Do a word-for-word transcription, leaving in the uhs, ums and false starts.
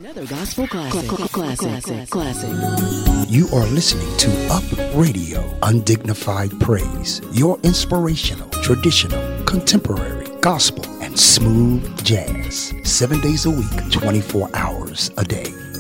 Another gospel classic. Classic. Classic. Classic. You are listening to Up Radio, Undignified Praise, your inspirational, traditional, contemporary, gospel, and smooth jazz. Seven days a week, twenty-four hours a day.